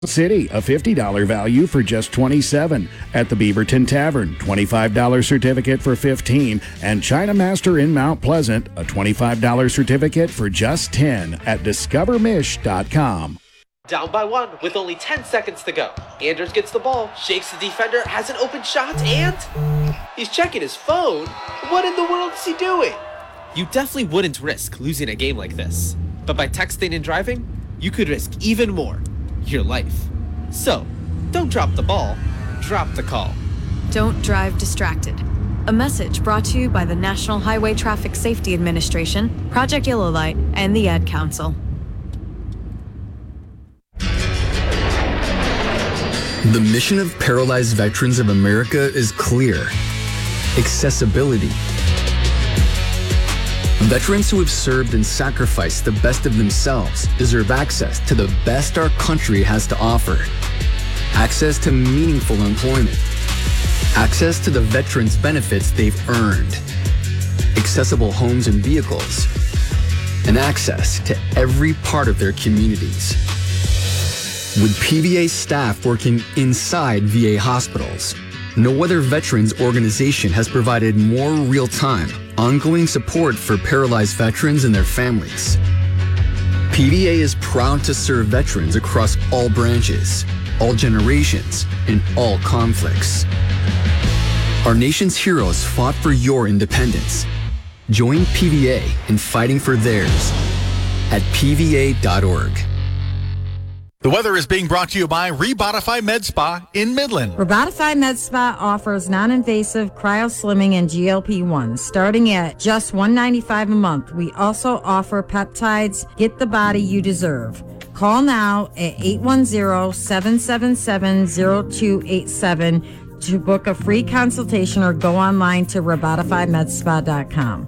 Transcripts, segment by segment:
City, a $50 value for just $27. At the Beaverton Tavern, $25 certificate for $15. And China Master in Mount Pleasant, a $25 certificate for just $10 at discovermish.com. Down by one with only 10 seconds to go. Anders gets the ball, shakes the defender, has an open shot, and he's checking his phone. What in the world is he doing? You definitely wouldn't risk losing a game like this. But by texting and driving, you could risk even more. Your life. So, don't drop the ball, drop the call. Don't drive distracted. A message brought to you by the National Highway Traffic Safety Administration, Project Yellow Light, and the Ad Council. The mission of Paralyzed Veterans of America is clear: accessibility. Veterans who have served and sacrificed the best of themselves deserve access to the best our country has to offer. Access to meaningful employment. Access to the veterans' benefits they've earned. Accessible homes and vehicles. And access to every part of their communities. With PVA staff working inside VA hospitals, no other veterans organization has provided more real-time, ongoing support for paralyzed veterans and their families. PVA is proud to serve veterans across all branches, all generations, and all conflicts. Our nation's heroes fought for your independence. Join PVA in fighting for theirs at pva.org. The weather is being brought to you by Rebotify Med Spa in Midland. Rebotify Med Spa offers non-invasive cryo-slimming and GLP-1s starting at just $195 a month. We also offer peptides. Get the body you deserve. Call now at 810-777-0287 to book a free consultation or go online to rebotifymedspa.com.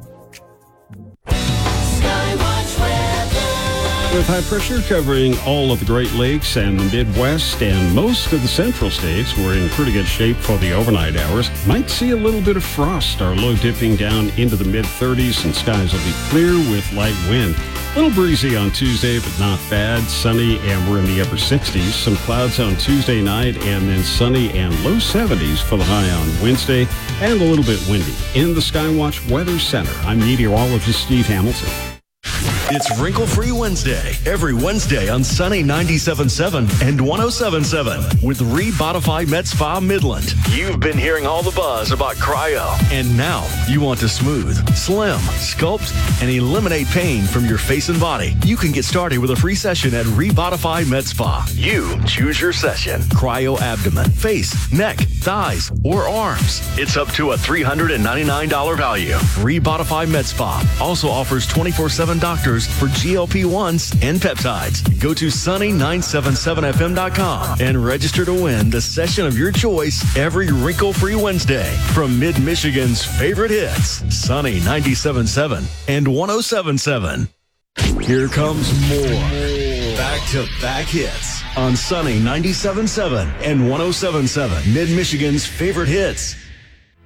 With high pressure covering all of the Great Lakes and the Midwest and most of the central states, we're in pretty good shape for the overnight hours. Might see a little bit of frost. Our low dipping down into the mid-30s and skies will be clear with light wind. A little breezy on Tuesday, but not bad. Sunny, and we're in the upper 60s. Some clouds on Tuesday night, and then sunny and low 70s for the high on Wednesday, and a little bit windy. In the Skywatch Weather Center, I'm meteorologist Steve Hamilton. It's Wrinkle-Free Wednesday, every Wednesday on Sunny 97.7 and 107.7 with Rebotify Med Spa Midland. You've been hearing all the buzz about cryo, and now you want to smooth, slim, sculpt, and eliminate pain from your face and body. You can get started with a free session at Rebotify Med Spa. You choose your session. Cryo abdomen, face, neck, thighs, or arms. It's up to a $399 value. Rebotify Med Spa also offers 24/7 doctors for GLP-1s and peptides. Go to sunny977fm.com and register to win the session of your choice every Wrinkle-Free Wednesday from Mid-Michigan's favorite hits, Sunny 97.7 and 107.7. Here comes more back-to-back hits on Sunny 97.7 and 107.7, Mid-Michigan's favorite hits.